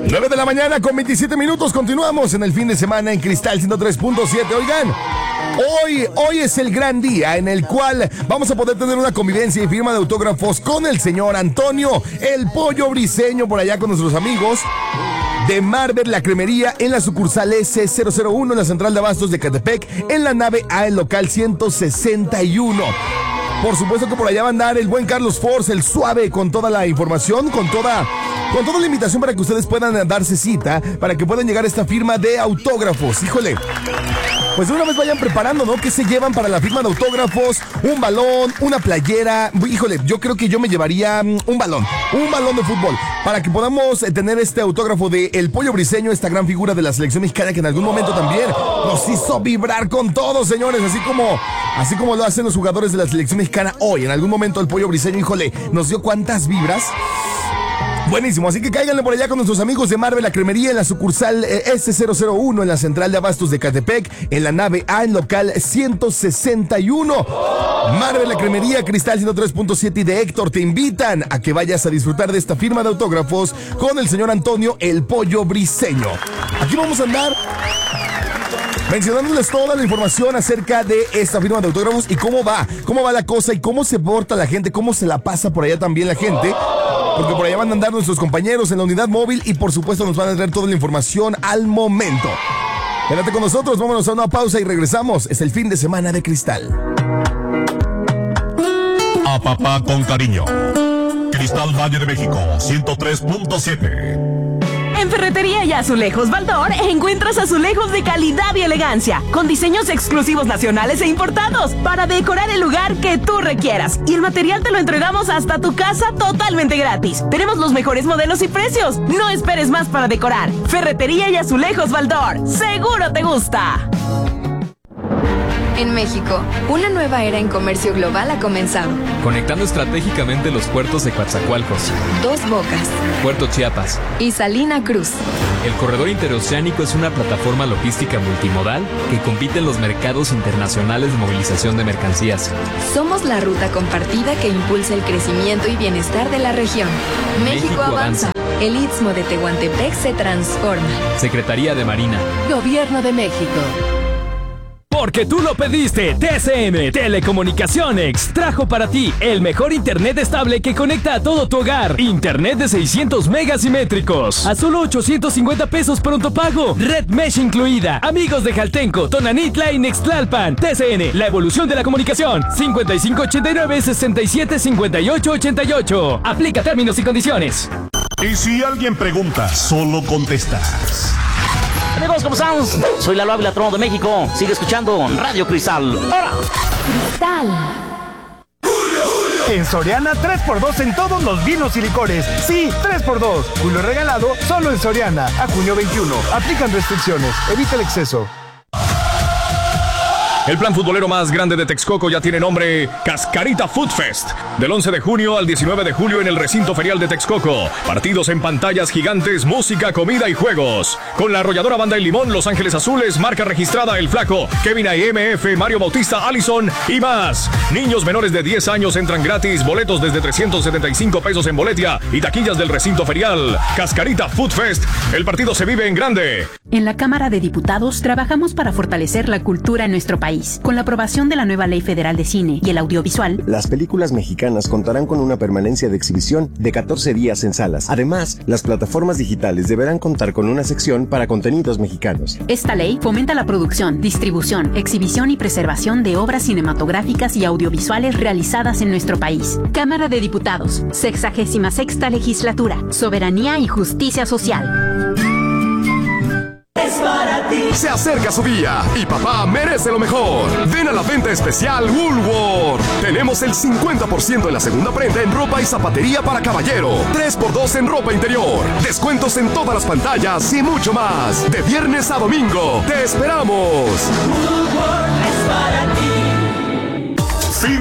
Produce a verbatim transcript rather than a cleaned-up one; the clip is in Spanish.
nueve de la mañana con veintisiete minutos. Continuamos en el fin de semana en Cristal ciento tres punto siete. Oigan, hoy, hoy es el gran día en el cual vamos a poder tener una convivencia y firma de autógrafos con el señor Antonio, el Pollo Briseño, por allá con nuestros amigos de Marvel, la cremería, en la sucursal ese cero cero uno, en la central de abastos de Catepec, en la nave A, el local ciento sesenta y uno. Por supuesto que por allá va a andar el buen Carlos Force, el suave, con toda la información, con toda, con toda la invitación para que ustedes puedan darse cita, para que puedan llegar a esta firma de autógrafos. Híjole, pues de una vez vayan preparando, ¿no? ¿Qué se llevan para la firma de autógrafos? Un balón, una playera. Híjole, yo creo que yo me llevaría un balón, un balón de fútbol, para que podamos tener este autógrafo de El Pollo Briseño, esta gran figura de la selección mexicana que en algún momento también nos hizo vibrar con todos, señores, así como, así como lo hacen los jugadores de la selección mexicana hoy. En algún momento el Pollo Briseño, híjole, nos dio cuántas vibras. Buenísimo, así que cáiganle por allá con nuestros amigos de Marvel, la cremería, en la sucursal eh, ese cero cero uno, en la central de abastos de Catepec, en la nave A, en local ciento sesenta y uno. Marvel, la cremería, Cristal ciento tres punto siete y de Héctor te invitan a que vayas a disfrutar de esta firma de autógrafos con el señor Antonio, el Pollo Briseño. Aquí vamos a andar mencionándoles toda la información acerca de esta firma de autógrafos y cómo va, cómo va la cosa y cómo se porta la gente, cómo se la pasa por allá también la gente. Porque por allá van a andar nuestros compañeros en la unidad móvil y por supuesto nos van a traer toda la información al momento. Quédate con nosotros, vámonos a una pausa y regresamos. Es el fin de semana de Cristal. A papá con cariño. Cristal Valle de México, ciento tres punto siete. En Ferretería y Azulejos Baldor encuentras azulejos de calidad y elegancia, con diseños exclusivos nacionales e importados, para decorar el lugar que tú requieras. Y el material te lo entregamos hasta tu casa totalmente gratis. Tenemos los mejores modelos y precios. No esperes más para decorar. Ferretería y Azulejos Baldor. ¡Seguro te gusta! En México, una nueva era en comercio global ha comenzado. Conectando estratégicamente los puertos de Coatzacoalcos, Dos Bocas, Puerto Chiapas y Salina Cruz. El corredor interoceánico es una plataforma logística multimodal que compite en los mercados internacionales de movilización de mercancías. Somos la ruta compartida que impulsa el crecimiento y bienestar de la región. México, México avanza. avanza. El Istmo de Tehuantepec se transforma. Secretaría de Marina. Gobierno de México. Porque tú lo pediste, T C M Telecomunicaciones trajo para ti el mejor internet estable que conecta a todo tu hogar. Internet de seiscientos megas simétricos a solo ochocientos cincuenta pesos pronto pago. Red Mesh incluida. Amigos de Jaltenco, Tonanitla y Nextlalpan. T C N, la evolución de la comunicación. cincuenta y cinco ochenta y nueve sesenta y siete cincuenta y ocho ochenta y ocho. Aplica términos y condiciones. Y si alguien pregunta, solo contestas. Amigos, ¿cómo están? Soy Lalo Ávila, Trono de México. Sigue escuchando Radio Cristal. ¡Ahora! Cristal. En Soriana, tres por dos en todos los vinos y licores. Sí, tres por dos. Julio regalado solo en Soriana. A junio veintiuno. Aplican restricciones. Evita el exceso. El plan futbolero más grande de Texcoco ya tiene nombre: Cascarita Food Fest. Del once de junio al diecinueve de julio en el recinto ferial de Texcoco. Partidos en pantallas gigantes, música, comida y juegos. Con la arrolladora Banda El Limón, Los Ángeles Azules, marca registrada El Flaco, Kevin A M F, Mario Bautista, Allison y más. Niños menores de diez años entran gratis. Boletos desde trescientos setenta y cinco pesos en boletia y taquillas del recinto ferial. Cascarita Food Fest. El partido se vive en grande. En la Cámara de Diputados trabajamos para fortalecer la cultura en nuestro país. Con la aprobación de la nueva Ley Federal de Cine y el Audiovisual, las películas mexicanas contarán con una permanencia de exhibición de catorce días en salas. Además, las plataformas digitales deberán contar con una sección para contenidos mexicanos. Esta ley fomenta la producción, distribución, exhibición y preservación de obras cinematográficas y audiovisuales realizadas en nuestro país. Cámara de Diputados, sexagésima sexta legislatura, soberanía y justicia social. Es para ti. Se acerca su día y papá merece lo mejor. Ven a la venta especial Woolworth. Tenemos el cincuenta por ciento de la segunda prenda en ropa y zapatería para caballero. tres por dos en ropa interior. Descuentos en todas las pantallas y mucho más. De viernes a domingo. ¡Te esperamos! Woolworth es para ti.